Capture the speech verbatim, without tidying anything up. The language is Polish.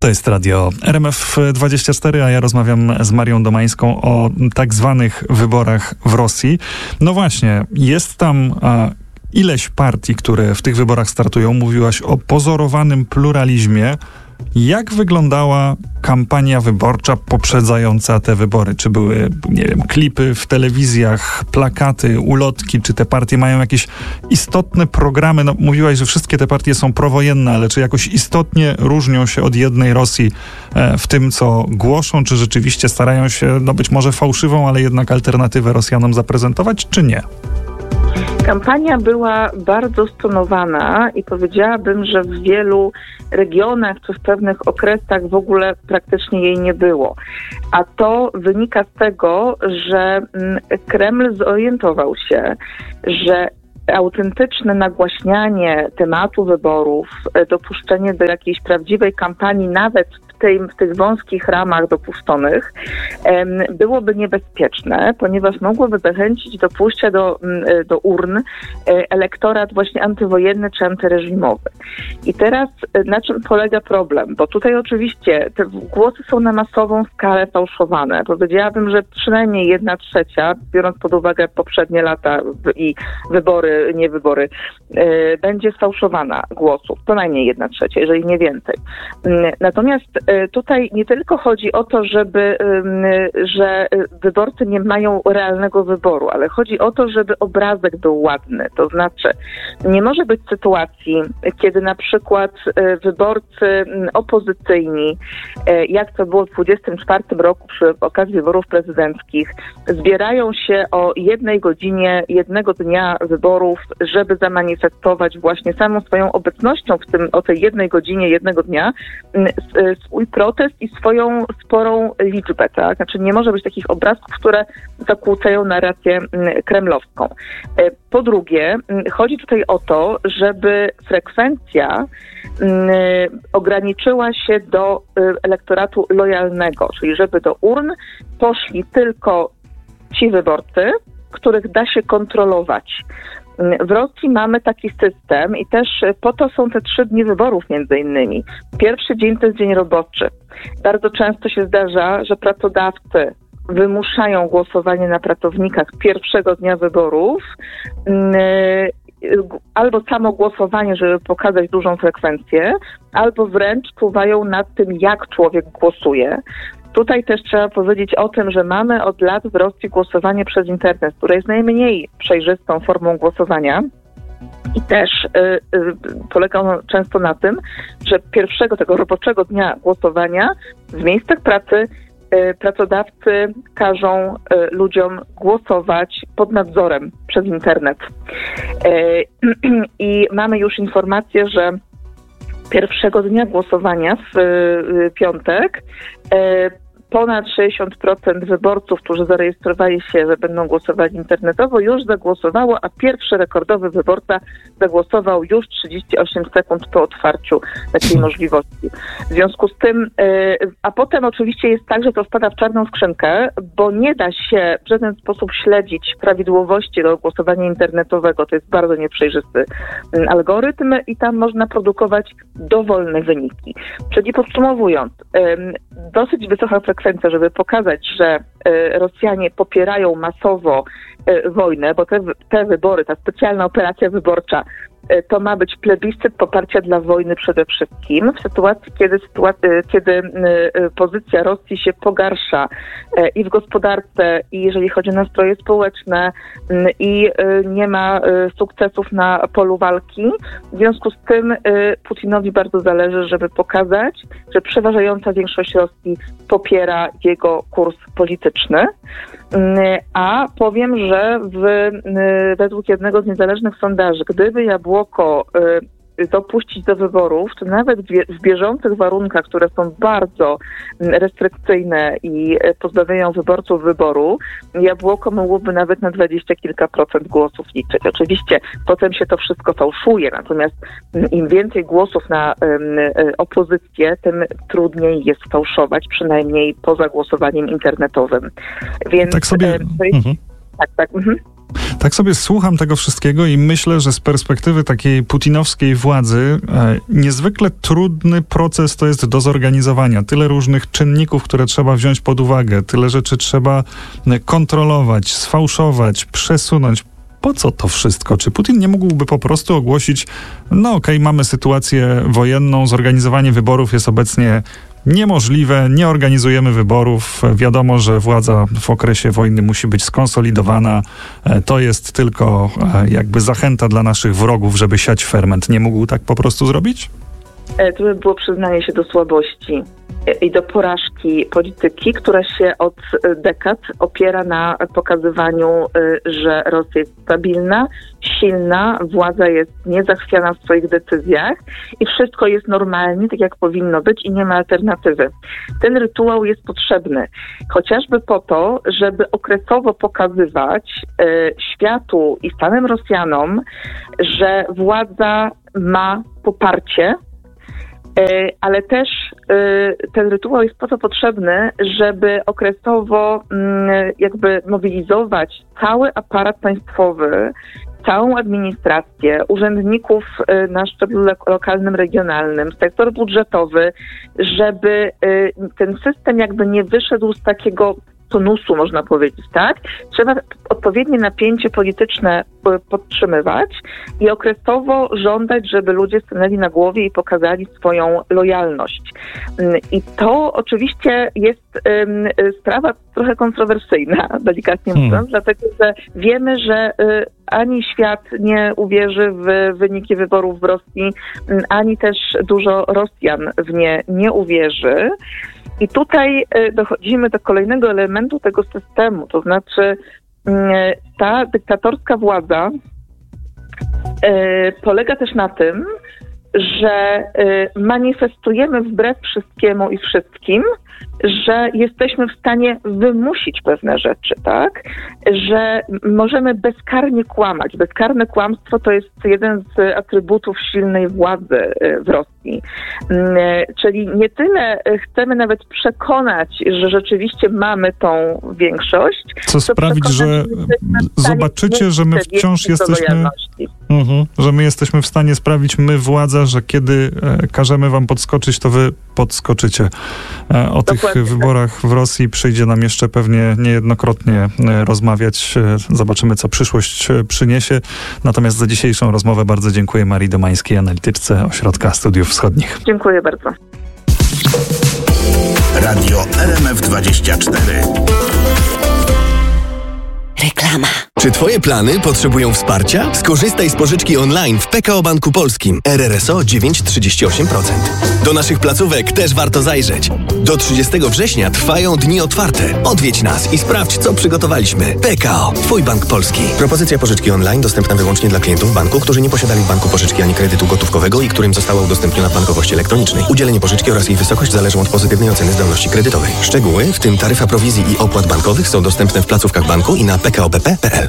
To jest radio R M F dwadzieścia cztery, a ja rozmawiam z Marią Domańską o tak zwanych wyborach w Rosji. No właśnie, jest tam a, ileś partii, które w tych wyborach startują. Mówiłaś o pozorowanym pluralizmie. Jak wyglądała kampania wyborcza poprzedzająca te wybory? Czy były, nie wiem, klipy w telewizjach, plakaty, ulotki? Czy te partie mają jakieś istotne programy? No, mówiłaś, że wszystkie te partie są prowojenne, ale czy jakoś istotnie różnią się od jednej Rosji e, w tym, co głoszą? Czy rzeczywiście starają się, no być może fałszywą, ale jednak alternatywę Rosjanom zaprezentować, czy nie? Kampania była bardzo stonowana i powiedziałabym, że w wielu regionach czy w pewnych okresach w ogóle praktycznie jej nie było. A to wynika z tego, że Kreml zorientował się, że autentyczne nagłaśnianie tematu wyborów, dopuszczenie do jakiejś prawdziwej kampanii, nawet w, tej, w tych wąskich ramach dopuszczonych, byłoby niebezpieczne, ponieważ mogłoby zachęcić do pójścia do, do urn elektorat właśnie antywojenny czy antyreżimowy. I teraz na czym polega problem? Bo tutaj oczywiście te głosy są na masową skalę fałszowane. Powiedziałabym, że przynajmniej jedna trzecia, biorąc pod uwagę poprzednie lata i wybory, nie wybory, będzie sfałszowana głosów. To najmniej jedna trzecia, jeżeli nie więcej. Natomiast tutaj nie tylko chodzi o to, żeby, że wyborcy nie mają realnego wyboru, ale chodzi o to, żeby obrazek był ładny. To znaczy, nie może być sytuacji, kiedy na przykład wyborcy opozycyjni, jak to było w dwudziestym czwartym roku przy okazji wyborów prezydenckich, zbierają się o jednej godzinie, jednego dnia wyborów, żeby zamanifestować właśnie samą swoją obecnością w tym, o tej jednej godzinie, jednego dnia, swój protest i swoją sporą liczbę, tak? Znaczy nie może być takich obrazków, które zakłócają narrację kremlowską. Po drugie, chodzi tutaj o to, żeby frekwencja ograniczyła się do elektoratu lojalnego, czyli żeby do urn poszli tylko ci wyborcy, których da się kontrolować. W Rosji mamy taki system i też po to są te trzy dni wyborów między innymi. Pierwszy dzień to jest dzień roboczy. Bardzo często się zdarza, że pracodawcy wymuszają głosowanie na pracownikach pierwszego dnia wyborów, albo samo głosowanie, żeby pokazać dużą frekwencję, albo wręcz czuwają nad tym, jak człowiek głosuje. Tutaj też trzeba powiedzieć o tym, że mamy od lat w Rosji głosowanie przez internet, które jest najmniej przejrzystą formą głosowania. I też y, y, polega ono często na tym, że pierwszego tego roboczego dnia głosowania w miejscach pracy y, pracodawcy każą y, ludziom głosować pod nadzorem przez internet. Y, I mamy już informację, że pierwszego dnia głosowania w y, piątek y, ponad sześćdziesiąt procent wyborców, którzy zarejestrowali się, że będą głosowali internetowo, już zagłosowało, a pierwszy rekordowy wyborca zagłosował już trzydzieści osiem sekund po otwarciu takiej możliwości. W związku z tym, yy, a potem oczywiście jest tak, że to spada w czarną skrzynkę, bo nie da się w żaden sposób śledzić prawidłowości do głosowania internetowego. To jest bardzo nieprzejrzysty yy, algorytm i tam można produkować dowolne wyniki. Czyli podsumowując, yy, dosyć wysoka frekwencja, żeby pokazać, że y, Rosjanie popierają masowo y, wojnę, bo te, te wybory, ta specjalna operacja wyborcza, y, to ma być plebiscyt poparcia dla wojny przede wszystkim. W sytuacji, kiedy, sytuac- kiedy y, y, pozycja Rosji się pogarsza y, i w gospodarce, i jeżeli chodzi o nastroje społeczne, y, i y, nie ma y, sukcesów na polu walki. W związku z tym y, Putinowi bardzo zależy, żeby pokazać, że przeważająca większość Rosji popiera jego kurs polityczny. A powiem, że w, według jednego z niezależnych sondaży, gdyby Jabłoko dopuścić do wyborów, to nawet w bieżących warunkach, które są bardzo restrykcyjne i pozbawiają wyborców wyboru, Jabłoko mogłoby nawet na dwadzieścia kilka procent głosów liczyć. Oczywiście potem się to wszystko fałszuje, natomiast im więcej głosów na um, opozycję, tym trudniej jest fałszować, przynajmniej poza głosowaniem internetowym. Więc tak sobie... To jest, mhm. Tak, tak. Mhm. Tak sobie słucham tego wszystkiego i myślę, że z perspektywy takiej putinowskiej władzy e, niezwykle trudny proces to jest do zorganizowania. Tyle różnych czynników, które trzeba wziąć pod uwagę, tyle rzeczy trzeba kontrolować, sfałszować, przesunąć. Po co to wszystko? Czy Putin nie mógłby po prostu ogłosić, no okej, okay, mamy sytuację wojenną, zorganizowanie wyborów jest obecnie niemożliwe, nie organizujemy wyborów. Wiadomo, że władza w okresie wojny musi być skonsolidowana. To jest tylko jakby zachęta dla naszych wrogów, żeby siać ferment. Nie mógł tak po prostu zrobić? To by było przyznanie się do słabości i do porażki polityki, która się od dekad opiera na pokazywaniu, że Rosja jest stabilna, silna, władza jest niezachwiana w swoich decyzjach i wszystko jest normalnie, tak jak powinno być i nie ma alternatywy. Ten rytuał jest potrzebny chociażby po to, żeby okresowo pokazywać y, światu i samym Rosjanom, że władza ma poparcie, ale też ten rytuał jest po to potrzebny, żeby okresowo jakby mobilizować cały aparat państwowy, całą administrację, urzędników na szczeblu lokalnym, regionalnym, sektor budżetowy, żeby ten system jakby nie wyszedł z takiego tonusu, można powiedzieć, tak? Trzeba odpowiednie napięcie polityczne podtrzymywać i okresowo żądać, żeby ludzie stanęli na głowie i pokazali swoją lojalność. I to oczywiście jest um, sprawa trochę kontrowersyjna, delikatnie mówiąc, hmm. dlatego, że wiemy, że y, ani świat nie uwierzy w wyniki wyborów w Rosji, ani też dużo Rosjan w nie nie uwierzy. I tutaj dochodzimy do kolejnego elementu tego systemu, to znaczy ta dyktatorska władza polega też na tym, że manifestujemy wbrew wszystkiemu i wszystkim, że jesteśmy w stanie wymusić pewne rzeczy, tak? Że możemy bezkarnie kłamać. Bezkarne kłamstwo to jest jeden z atrybutów silnej władzy w Rosji. Czyli nie tyle chcemy nawet przekonać, że rzeczywiście mamy tą większość, co sprawić, że zobaczycie, że my wciąż jesteśmy, uh-huh, że my jesteśmy w stanie sprawić, my władza, że kiedy każemy wam podskoczyć, to wy podskoczycie. O tych Dokładnie, wyborach tak. w Rosji przyjdzie nam jeszcze pewnie niejednokrotnie rozmawiać. Zobaczymy, co przyszłość przyniesie. Natomiast za dzisiejszą rozmowę bardzo dziękuję Marii Domańskiej, analityczce Ośrodka Studiów Wschodnich. Dziękuję bardzo. Radio R M F dwadzieścia cztery. Reklama. Czy twoje plany potrzebują wsparcia? Skorzystaj z pożyczki online w P K O Banku Polskim. R R S O dziewięć przecinek trzydzieści osiem procent. Do naszych placówek też warto zajrzeć. Do trzydziestego września trwają dni otwarte. Odwiedź nas i sprawdź, co przygotowaliśmy. P K O. Twój bank polski. Propozycja pożyczki online dostępna wyłącznie dla klientów banku, którzy nie posiadali w banku pożyczki ani kredytu gotówkowego i którym została udostępniona w bankowości elektronicznej. Udzielenie pożyczki oraz jej wysokość zależą od pozytywnej oceny zdolności kredytowej. Szczegóły, w tym taryfa prowizji i opłat bankowych, są dostępne w placówkach banku i na p k o b p kropka p l.